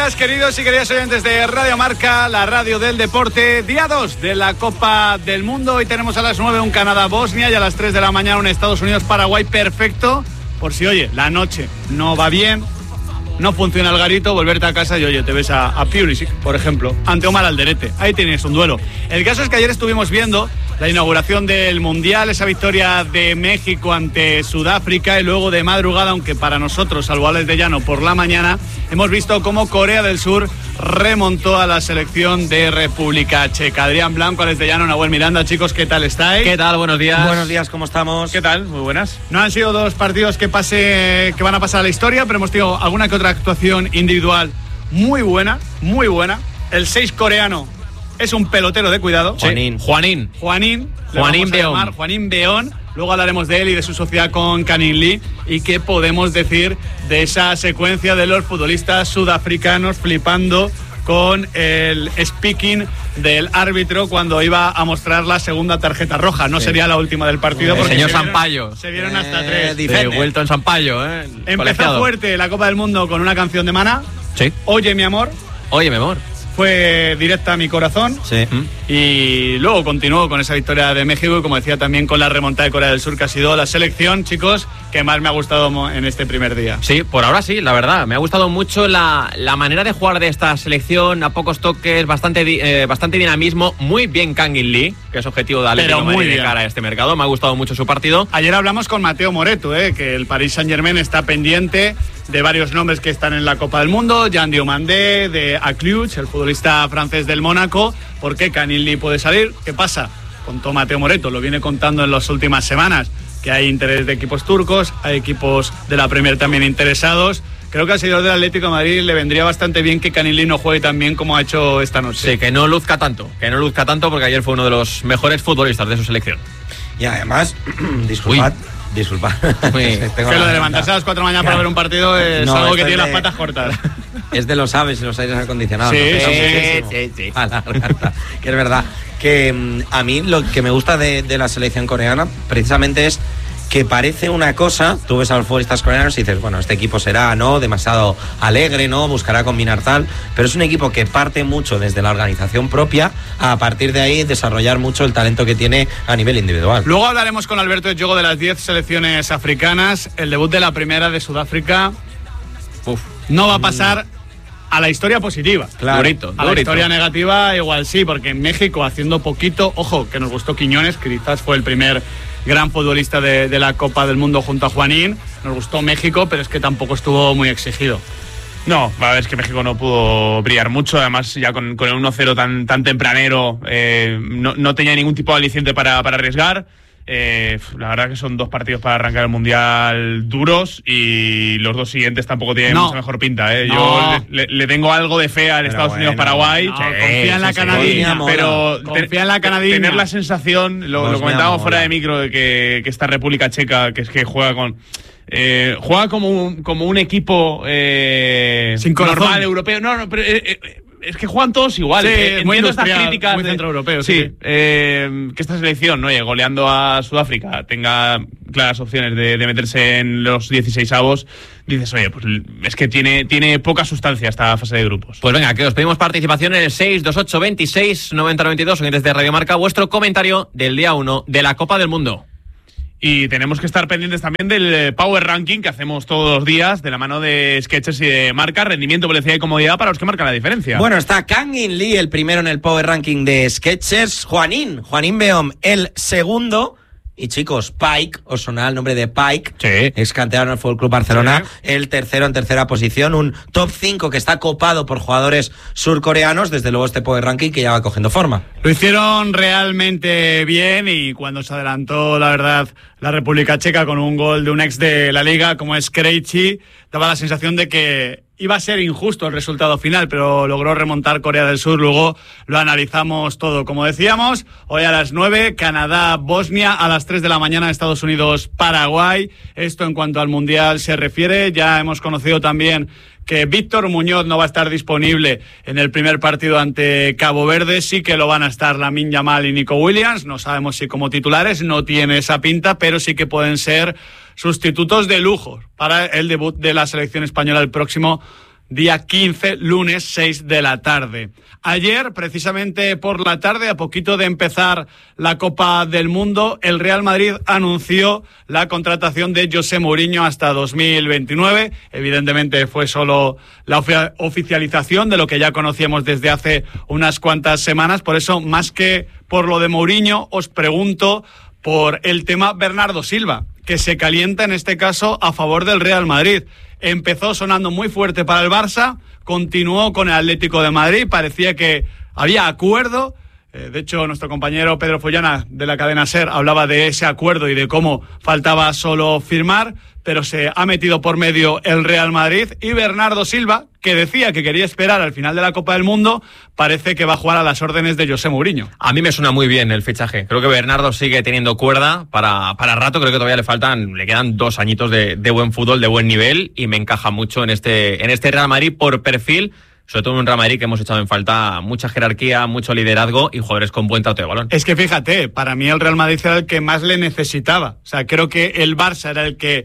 días, queridos y queridas oyentes de Radio Marca, la radio del deporte. Día 2 de la Copa del Mundo. Hoy tenemos a las 9 un Canadá-Bosnia y a las 3 de la mañana un Estados Unidos-Paraguay. Perfecto, por si, oye, la noche no va bien, no funciona el garito, volverte a casa y, oye, te ves a Pulisic, por ejemplo, ante Omar Alderete. Ahí tienes un duelo. El caso es que ayer estuvimos viendo la inauguración del Mundial, esa victoria de México ante Sudáfrica, y luego de madrugada, aunque para nosotros, salvo Alex de Llano, por la mañana, hemos visto cómo Corea del Sur remontó a la selección de República Checa. Adrián Blanco, Alex de Llano, Nahuel Miranda. Chicos, ¿qué tal estáis? ¿Qué tal? Buenos días. Buenos días, ¿cómo estamos? ¿Qué tal? Muy buenas. No han sido dos partidos que van a pasar a la historia, pero hemos tenido alguna que otra actuación individual muy buena, muy buena. El 6 coreano es un pelotero de cuidado. Sí. Juanín Beón. Luego hablaremos de él y de su sociedad con Canin Lee. ¿Y qué podemos decir de esa secuencia de los futbolistas sudafricanos flipando con el speaking del árbitro cuando iba a mostrar la segunda tarjeta roja? No sería la última del partido, porque señor Sampaio. Se vieron hasta 3. Vuelto en Sampaio, Empezó colegiado. fuerte la Copa del Mundo con una canción de Maná. Sí. Oye, mi amor. Oye, mi amor. Fue directa a mi corazón. Sí. Y luego continuó con esa victoria de México y, como decía, también con la remontada de Corea del Sur, que ha sido la selección, chicos, que más me ha gustado en este primer día. Sí, por ahora sí, la verdad. Me ha gustado mucho la manera de jugar de esta selección, a pocos toques, bastante dinamismo. Muy bien Kangin Lee, que es objetivo de Atlético de Madrid de cara a este mercado. Me ha gustado mucho su partido. Ayer hablamos con Mateo Moreto, que el Paris Saint-Germain está pendiente de varios nombres que están en la Copa del Mundo. Jan Diomandé, de Acliuch, el futbolista francés del Mónaco. ¿Por qué Canin Lee puede salir? ¿Qué pasa? Contó Mateo Moreto, lo viene contando en las últimas semanas, que hay interés de equipos turcos, hay equipos de la Premier también interesados. Creo que al seguidor del Atlético de Madrid le vendría bastante bien que Canin Lee no juegue tan bien como ha hecho esta noche. Sí, que no luzca tanto, porque ayer fue uno de los mejores futbolistas de su selección. Y además, disculpad. Que lo de levantarse a las 4 de la mañana para ver un partido es algo que tiene las patas cortas. Es de los aves y los aires acondicionados. Sí. A la garganta. Que es verdad que a mí lo que me gusta de la selección coreana precisamente es que parece una cosa. Tú ves a los futbolistas coreanos y dices, bueno, este equipo será demasiado alegre, buscará combinar tal, pero es un equipo que parte mucho desde la organización propia, a partir de ahí desarrollar mucho el talento que tiene a nivel individual. Luego hablaremos con Alberto Yogo de las 10 selecciones africanas. El debut de la primera de Sudáfrica no va a pasar a la historia positiva. Claro. Durito. La historia negativa igual sí, porque en México haciendo poquito, ojo, que nos gustó Quiñones, que quizás fue el primer gran futbolista de la Copa del Mundo junto a Juanín. Nos gustó México, pero es que tampoco estuvo muy exigido. No, la verdad es que México no pudo brillar mucho. Además, ya con el 1-0 tan tempranero, no tenía ningún tipo de aliciente para arriesgar. La verdad que son 2 partidos para arrancar el Mundial duros, y los 2 siguientes tampoco tienen mucha mejor pinta. Yo le tengo algo de fe al Estados Unidos-Paraguay. Confía en la canadiña, pero confía en la canadiña. Tener la sensación, lo comentábamos fuera de micro, de que esta República Checa, que es que juega como un equipo sin normal europeo. Pero es que juegan todos igual. Muy entiendo estas críticas muy centroeuropeo. Sí. Que esta selección, goleando a Sudáfrica, tenga claras opciones de meterse en los 16avos. Dices, oye, pues es que tiene poca sustancia esta fase de grupos. Pues venga, que os pedimos participación en el 628 26 90 92, oyentes de Radio Marca, vuestro comentario del día 1 de la Copa del Mundo. Y tenemos que estar pendientes también del Power Ranking que hacemos todos los días, de la mano de Skechers y de Marca. Rendimiento, velocidad y comodidad para los que marcan la diferencia. Bueno, está Kangin Lee el primero en el Power Ranking de Skechers. Juanín Beón el segundo. Y chicos, Pike, os sonará el nombre de Pike, ex canterano del Fútbol Club Barcelona, el tercero en tercera posición, un top 5 que está copado por jugadores surcoreanos, desde luego este Power Ranking que ya va cogiendo forma. Lo hicieron realmente bien, y cuando se adelantó, la verdad, la República Checa con un gol de un ex de la Liga como es Krejci, daba la sensación de que iba a ser injusto el resultado final, pero logró remontar Corea del Sur. Luego lo analizamos todo. Como decíamos, hoy a las 9, Canadá-Bosnia, a las 3 de la mañana, Estados Unidos-Paraguay. Esto en cuanto al Mundial se refiere. Ya hemos conocido también que Víctor Muñoz no va a estar disponible en el primer partido ante Cabo Verde. Sí que lo van a estar Lamine Yamal y Nico Williams. No sabemos si como titulares, no tiene esa pinta, pero sí que pueden ser sustitutos de lujo para el debut de la selección española el próximo día 15, lunes 6 de la tarde. Ayer, precisamente por la tarde, a poquito de empezar la Copa del Mundo, el Real Madrid anunció la contratación de José Mourinho hasta 2029. Evidentemente fue solo la oficialización de lo que ya conocíamos desde hace unas cuantas semanas. Por eso, más que por lo de Mourinho, os pregunto por el tema Bernardo Silva, que se calienta en este caso a favor del Real Madrid. Empezó sonando muy fuerte para el Barça, continuó con el Atlético de Madrid, parecía que había acuerdo. De hecho, nuestro compañero Pedro Follana de la cadena SER hablaba de ese acuerdo y de cómo faltaba solo firmar, pero se ha metido por medio el Real Madrid y Bernardo Silva, que decía que quería esperar al final de la Copa del Mundo, parece que va a jugar a las órdenes de José Mourinho. A mí me suena muy bien el fichaje. Creo que Bernardo sigue teniendo cuerda para rato. Creo que todavía le quedan 2 añitos de buen fútbol, de buen nivel, y me encaja mucho en este Real Madrid por perfil. Sobre todo en un Real Madrid que hemos echado en falta mucha jerarquía, mucho liderazgo y jugadores con buen trato de balón. Es que fíjate, para mí el Real Madrid era el que más le necesitaba. O sea, creo que el Barça era el que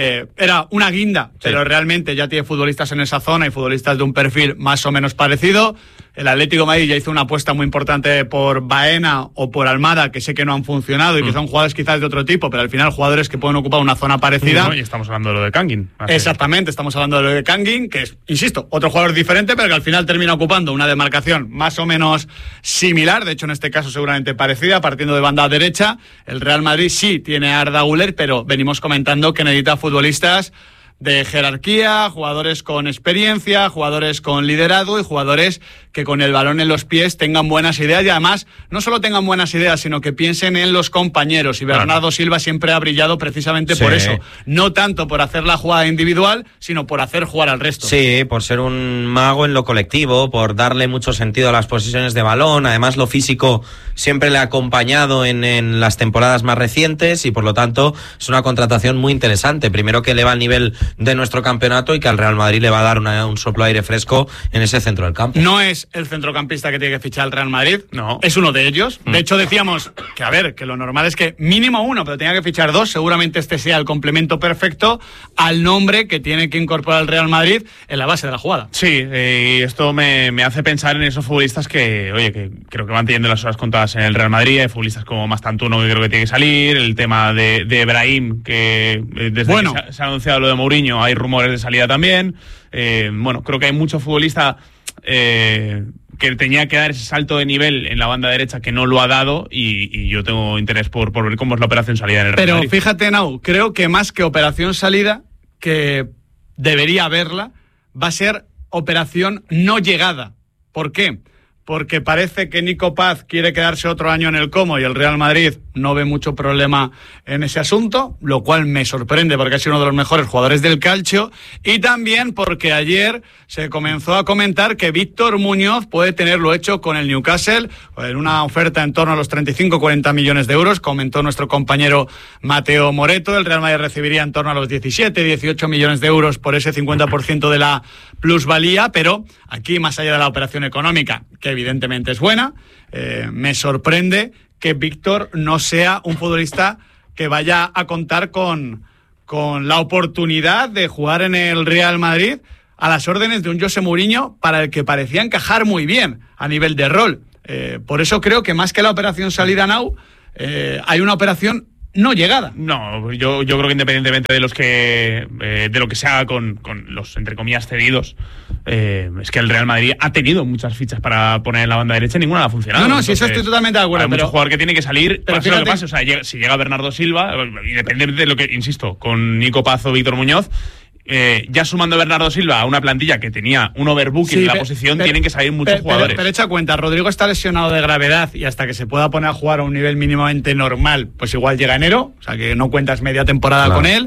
era una guinda, sí, pero realmente ya tiene futbolistas en esa zona y futbolistas de un perfil más o menos parecido. El Atlético de Madrid ya hizo una apuesta muy importante por Baena o por Almada, que sé que no han funcionado y que son jugadores quizás de otro tipo, pero al final jugadores que pueden ocupar una zona parecida. Y estamos hablando de lo de Kangin. Exactamente, estamos hablando de lo de Kangin, que es, insisto, otro jugador diferente, pero que al final termina ocupando una demarcación más o menos similar, de hecho en este caso seguramente parecida, partiendo de banda derecha. El Real Madrid sí tiene a Arda Güler, pero venimos comentando que necesita futbolistas de jerarquía, jugadores con experiencia, jugadores con liderazgo y jugadores que con el balón en los pies tengan buenas ideas y además no solo tengan buenas ideas, sino que piensen en los compañeros. Y Bernardo Silva siempre ha brillado precisamente por eso. No tanto por hacer la jugada individual, sino por hacer jugar al resto. Sí, por ser un mago en lo colectivo, por darle mucho sentido a las posesiones de balón. Además, lo físico siempre le ha acompañado en las temporadas más recientes y por lo tanto es una contratación muy interesante. Primero, que eleva el nivel de nuestro campeonato y que al Real Madrid le va a dar un soplo de aire fresco en ese centro del campo. No es el centrocampista que tiene que fichar el Real Madrid, no, es uno de ellos. De hecho, decíamos que, a ver, que lo normal es que mínimo uno, pero tenía que fichar 2. Seguramente este sea el complemento perfecto al nombre que tiene que incorporar el Real Madrid en la base de la jugada. Sí, y esto me hace pensar en esos futbolistas que, oye, que creo que van teniendo las horas contadas en el Real Madrid. Hay futbolistas como Mastantuono que creo que tiene que salir, el tema de Brahim, que desde que se ha anunciado lo de Mourinho hay rumores de salida también. Creo que hay mucho futbolista que tenía que dar ese salto de nivel en la banda derecha que no lo ha dado y yo tengo interés por ver cómo es la operación salida en el Real Madrid. Pero fíjate, Nau, creo que más que operación salida, que debería haberla, va a ser operación no llegada. ¿Por qué? Porque parece que Nico Paz quiere quedarse otro año en el Como y el Real Madrid no ve mucho problema en ese asunto, lo cual me sorprende porque ha sido uno de los mejores jugadores del calcio, y también porque ayer se comenzó a comentar que Víctor Muñoz puede tenerlo hecho con el Newcastle en una oferta en torno a los 35-40 millones de euros, comentó nuestro compañero Mateo Moreto. El Real Madrid recibiría en torno a los 17-18 millones de euros por ese 50% de la plusvalía, pero aquí, más allá de la operación económica, que evidentemente es buena, me sorprende que Víctor no sea un futbolista que vaya a contar con la oportunidad de jugar en el Real Madrid a las órdenes de un José Mourinho, para el que parecía encajar muy bien a nivel de rol. Por eso creo que más que la operación salida now, hay una operación no llegada. No, yo creo que independientemente de lo que se haga con los, entre comillas, cedidos, es que el Real Madrid ha tenido muchas fichas para poner en la banda derecha y ninguna ha funcionado. No, sí, eso estoy totalmente de acuerdo. Hay mucho jugador que tiene que salir, pero fíjate, lo que pase. O sea, si llega Bernardo Silva, y depende de lo que, insisto, con Nico Paz o Víctor Muñoz, ya sumando a Bernardo Silva a una plantilla que tenía un overbooking en la posición, tienen que salir muchos jugadores. Pero echa cuenta, Rodrigo está lesionado de gravedad y hasta que se pueda poner a jugar a un nivel mínimamente normal, pues igual llega enero, o sea que no cuentas media temporada con él.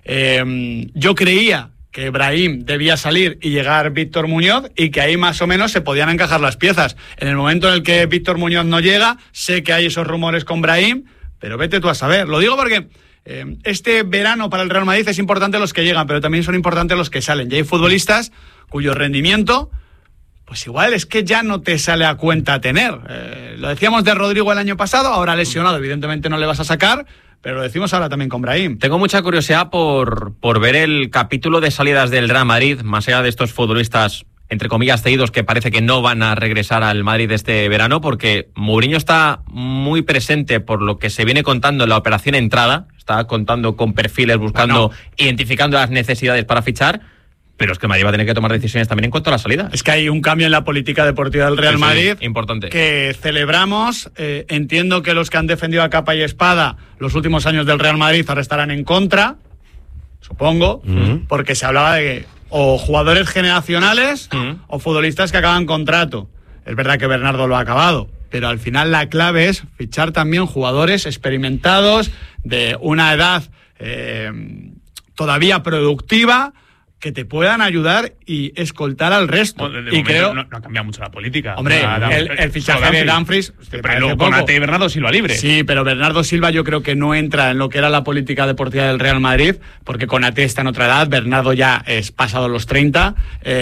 Yo creía que Brahim debía salir y llegar Víctor Muñoz y que ahí más o menos se podían encajar las piezas. En el momento en el que Víctor Muñoz no llega, sé que hay esos rumores con Brahim, pero vete tú a saber. Lo digo porque este verano para el Real Madrid es importante los que llegan, pero también son importantes los que salen. Y hay futbolistas cuyo rendimiento, pues igual es que ya no te sale a cuenta tener. Lo decíamos de Rodrigo el año pasado, ahora lesionado, evidentemente no le vas a sacar, pero lo decimos ahora también con Brahim. Tengo mucha curiosidad por ver el capítulo de salidas del Real Madrid, más allá de estos futbolistas, entre comillas, cedidos, que parece que no van a regresar al Madrid este verano, porque Mourinho está muy presente por lo que se viene contando en la operación entrada, está contando con perfiles, buscando, identificando las necesidades para fichar, pero es que el Madrid va a tener que tomar decisiones también en cuanto a la salida. Es que hay un cambio en la política deportiva del Real Madrid, importante, que celebramos. Entiendo que los que han defendido a capa y espada los últimos años del Real Madrid ahora estarán en contra, supongo, porque se hablaba de o jugadores generacionales o futbolistas que acaban contrato. Es verdad que Bernardo lo ha acabado, pero al final la clave es fichar también jugadores experimentados de una edad todavía productiva, que te puedan ayudar y escoltar al resto. Y creo no ha cambiado mucho la política. Hombre, el fichaje de Dumfries, pero con Ate y Bernardo Silva libre. Sí, pero Bernardo Silva yo creo que no entra en lo que era la política deportiva del Real Madrid, porque con Ate está en otra edad, Bernardo ya es pasado los 30,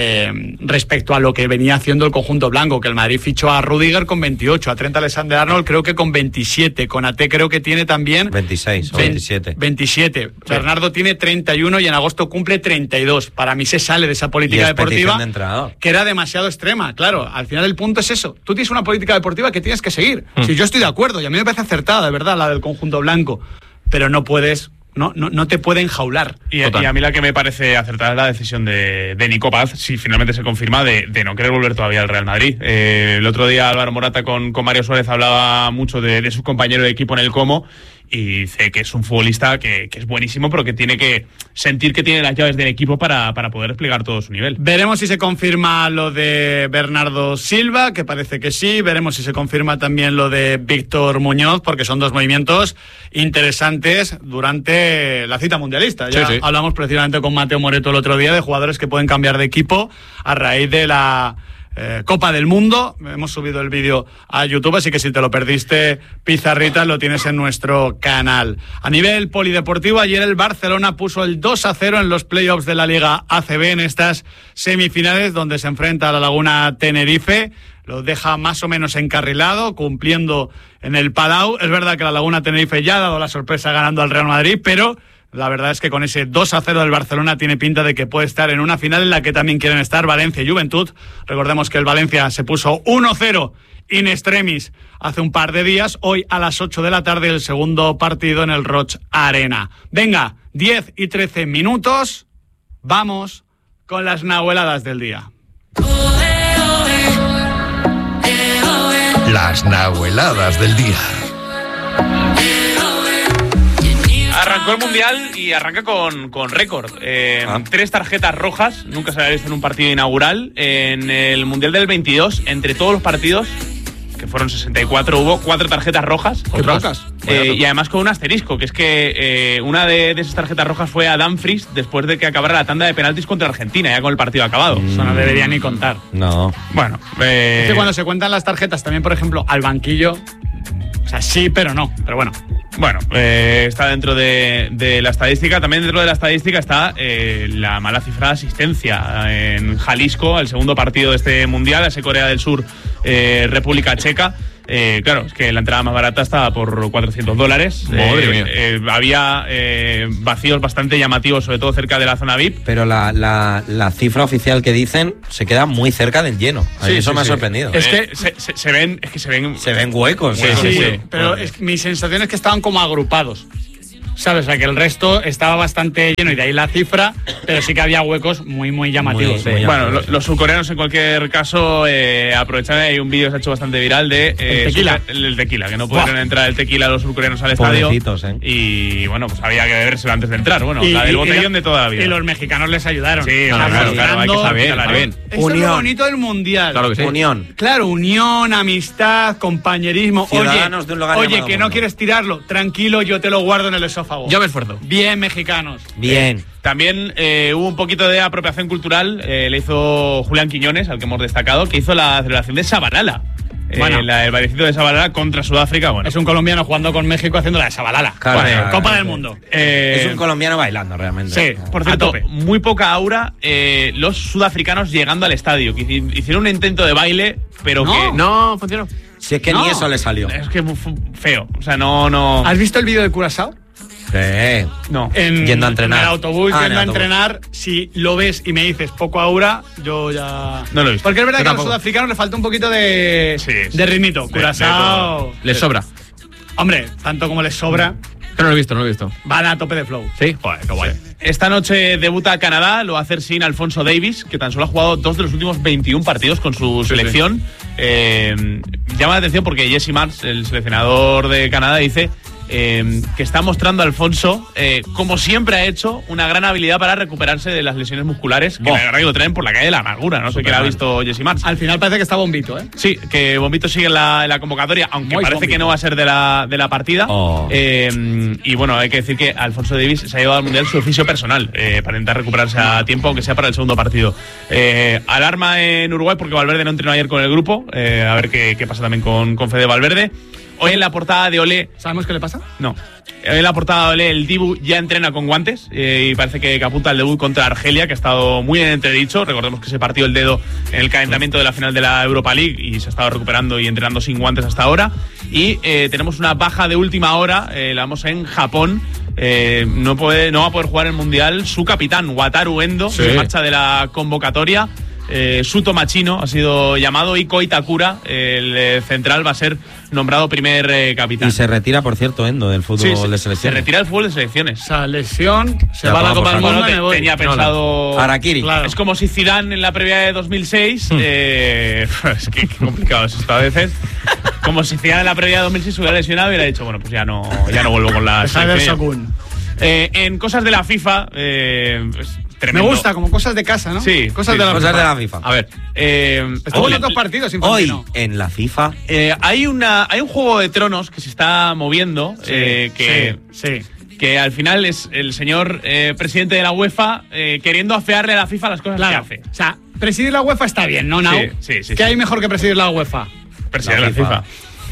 respecto a lo que venía haciendo el conjunto blanco, que el Madrid fichó a Rüdiger con 28, a Trent Alexander-Arnold creo que con 27, con Ate creo que tiene también 26 o 27. 27. Sí. Bernardo tiene 31 y en agosto cumple 32. Para mí se sale de esa política deportiva que era demasiado extrema. Claro, al final el punto es eso. Tú tienes una política deportiva que tienes que seguir. Si yo estoy de acuerdo, y a mí me parece acertada, de verdad, la del conjunto blanco, pero no puedes... No te puede enjaular. Y a mí la que me parece acertada es la decisión de Nico Paz, si finalmente se confirma, de no querer volver todavía al Real Madrid. El otro día Álvaro Morata con Mario Suárez hablaba mucho de su compañero de equipo en el Como, y dice que es un futbolista que es buenísimo, pero que tiene que sentir que tiene las llaves del equipo para poder desplegar todo su nivel. Veremos si se confirma lo de Bernardo Silva, que parece que sí. Veremos si se confirma también lo de Víctor Muñoz, porque son dos movimientos interesantes durante la cita mundialista. Ya hablamos precisamente con Mateo Moreto el otro día de jugadores que pueden cambiar de equipo a raíz de la Copa del Mundo. Hemos subido el vídeo a YouTube, así que si te lo perdiste, pizarrita, lo tienes en nuestro canal. A nivel polideportivo, ayer el Barcelona puso el 2-0 en los playoffs de la Liga ACB en estas semifinales, donde se enfrenta a la Laguna Tenerife. Lo deja más o menos encarrilado, cumpliendo en el Palau. Es verdad que la Laguna Tenerife ya ha dado la sorpresa ganando al Real Madrid, pero la verdad es que con ese 2-0 del Barcelona tiene pinta de que puede estar en una final en la que también quieren estar Valencia y Juventud. Recordemos que el Valencia se puso 1-0 in extremis hace un par de días. Hoy a las 8 de la tarde el segundo partido en el Roig Arena. Venga, 10 y 13 minutos. Vamos con las nahueladas del día. Las nahueladas del día. Arrancó el Mundial y arranca con récord. 3 tarjetas rojas, nunca se había visto en un partido inaugural. En el Mundial del 22, entre todos los partidos, que fueron 64, hubo 4 tarjetas rojas. Y además con un asterisco, que es que una de esas tarjetas rojas fue a Dumfries después de que acabara la tanda de penaltis contra Argentina, ya con el partido acabado. Eso no debería ni contar. No. Bueno, es que cuando se cuentan las tarjetas también, por ejemplo, al banquillo, o sea, sí, pero no, pero bueno. Bueno, está dentro de la estadística. También dentro de la estadística está la mala cifra de asistencia en Jalisco, al segundo partido de este Mundial, ese Corea del Sur, República Checa. Claro, es que la entrada más barata estaba por $400. Madre mía. Había vacíos bastante llamativos, sobre todo cerca de la zona VIP. Pero la cifra oficial que dicen se queda muy cerca del lleno. Eso me ha sorprendido. Es que se ven huecos. Sí. Pero mi sensación es que estaban como agrupados, ¿sabes? O sea, que el resto estaba bastante lleno y de ahí la cifra, pero sí que había huecos muy, muy llamativos. Muy bueno, los surcoreanos en cualquier caso aprovechan. Hay un vídeo que se ha hecho bastante viral de el tequila, que no pudieron entrar el tequila los surcoreanos al estadio. Y bueno, pues había que bebérselo antes de entrar. Bueno, la del botellón de toda la vida. Y los mexicanos les ayudaron. Sí, claro, hay que saber. Eso es lo bonito del Mundial. Claro que sí. Unión. Claro, unión, amistad, compañerismo. Ciudadanos de un lugar oye, que mundo. No quieres tirarlo, tranquilo, yo te lo guardo en el esófago. Yo me esfuerzo. Bien, mexicanos. Bien. También hubo un poquito de apropiación cultural, le hizo Julián Quiñones, al que hemos destacado, que hizo la celebración de Shabalala. Bueno, el bailecito de Shabalala contra Sudáfrica. Bueno. Es un colombiano jugando con México haciendo la de Shabalala. Claro, Copa del Mundo. Es un colombiano bailando realmente. Sí, por cierto, muy poca aura los sudafricanos llegando al estadio, que hicieron un intento de baile, pero que no funcionó. Si es que ni eso le salió. Es que feo. O sea, no. ¿Has visto el vídeo de Curazao? No. Yendo a entrenar. En el autobús, yendo a entrenar. Si lo ves y me dices poco aura, yo ya... No lo he visto. Porque es verdad que a los sudafricanos les falta un poquito de ritmito. Curazao... Les sobra. Hombre, tanto como les sobra... No lo he visto. Van a tope de flow. Sí, joder, qué guay. Esta noche debuta Canadá, lo va a hacer sin Alfonso Davies, que tan solo ha jugado 2 de los últimos 21 partidos con su selección. Llama la atención porque Jesse Marsh, el seleccionador de Canadá, dice que está mostrando a Alfonso, como siempre ha hecho, una gran habilidad para recuperarse de las lesiones musculares, que la verdad que lo traen por la calle de la amargura. No sé qué le ha visto Jesse Marsh. Al final parece que está Bombito, ¿eh? Sí, que Bombito sigue en la convocatoria, aunque muy parece Bombito. Que no va a ser de la partida. Y bueno, hay que decir que Alfonso Davies se ha llevado al Mundial su oficio personal para intentar recuperarse a tiempo, aunque sea para el segundo partido. Alarma en Uruguay porque Valverde no entrenó ayer con el grupo. A ver qué pasa también con Fede Valverde. Hoy en la portada de Olé... ¿Sabemos qué le pasa? No. Hoy en la portada de Olé el Dibu ya entrena con guantes y parece que apunta al debut contra Argelia, que ha estado muy en entredicho. Recordemos que se partió el dedo en el calentamiento de la final de la Europa League y se ha estado recuperando y entrenando sin guantes hasta ahora. Y tenemos una baja de última hora, la vamos en Japón. No va a poder jugar el Mundial su capitán, Wataru Endo, se marcha de la convocatoria. Suto Machino ha sido llamado y Ko Itakura, el central, va a ser nombrado primer capitán. Y se retira, por cierto, Endo, del fútbol de selecciones. Se retira del fútbol de selecciones. Esa lesión, se va a la Copa del Mundo y me voy. Tenía pensado... Harakiri. Claro. Es como si Zidane en la previa de 2006... es que complicado es esto a veces. Como si Zidane en la previa de 2006 se hubiera lesionado y hubiera dicho, bueno, pues ya no vuelvo con la selección. En cosas de la FIFA... Tremendo. Me gusta, como cosas de casa, ¿no? Sí, cosas de la FIFA. A ver, estuvo en otros partidos, Infantino. Hoy, en la FIFA, hay un Juego de Tronos que se está moviendo, que al final es el señor presidente de la UEFA queriendo afearle a la FIFA las cosas que hace. O sea, presidir la UEFA está bien, ¿no, Nau? Sí. ¿Qué hay mejor que presidir la UEFA? Presidir la FIFA.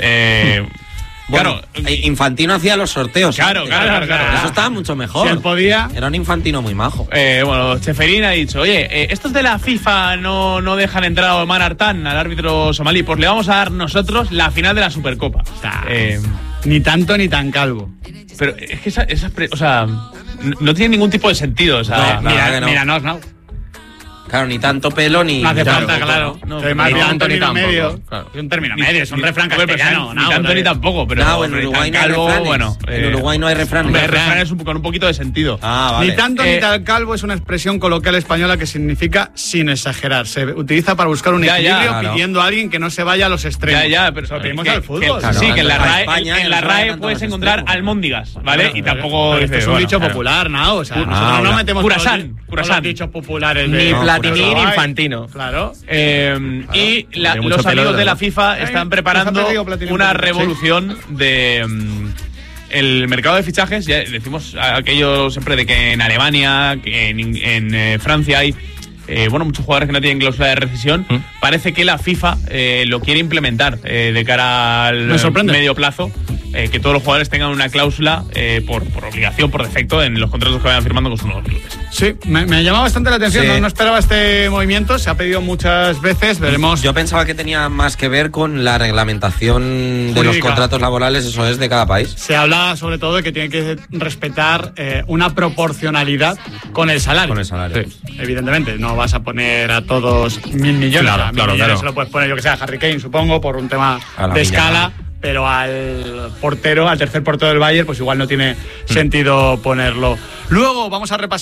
Bueno, Infantino hacía los sorteos. Claro. Eso estaba mucho mejor. Si él podía. Era un Infantino muy majo. Bueno, Cheferín ha dicho, oye, estos de la FIFA no dejan entrar a Omar Artán, al árbitro somalí, pues le vamos a dar nosotros la final de la Supercopa. Ni tanto ni tan calvo. Pero es que o sea, no tiene ningún tipo de sentido. O sea, míranos, ¿no? Claro, ni tanto pelo ni... No hace falta, claro. No, ni tanto ni tampoco. Medio. Claro. Es un término medio, es un refrán castellano. Ni tanto ni tampoco, pero... en Uruguay no hay refranes. En Uruguay no hay refranes. El refrán es con un poquito de sentido. Vale. Ni tanto ni tan calvo es una expresión coloquial española que significa sin exagerar. Se utiliza para buscar un equilibrio pidiendo a alguien que no se vaya a los extremos. Pero pedimos al fútbol. Sí, que en la RAE puedes encontrar almóndigas, ¿vale? Y tampoco... Esto es un dicho popular, ¿no? O sea, nosotros no metemos Curasán. dichos populares. Ni Platini ni Infantino. Claro. Y los amigos de la FIFA están preparando una revolución de el mercado de fichajes. Ya decimos aquello siempre de que en Alemania, que en Francia hay muchos jugadores que no tienen cláusula de rescisión. Parece que la FIFA lo quiere implementar de cara al medio plazo. Que todos los jugadores tengan una cláusula por obligación, por defecto, en los contratos que vayan firmando con sus nuevos clubes. Sí, me llama bastante la atención. Sí. No esperaba este movimiento, se ha pedido muchas veces, veremos. Yo pensaba que tenía más que ver con la reglamentación de los contratos laborales, eso es, de cada país. Se habla sobre todo de que tiene que respetar una proporcionalidad con el salario. Con el salario. Sí. Evidentemente, no vas a poner a todos 1.000 millones. Claro. Se lo puedes poner, yo que sé, a Harry Kane, supongo, por un tema de escala. Pero al tercer portero del Bayern, pues igual no tiene sentido ponerlo. Luego vamos a repasar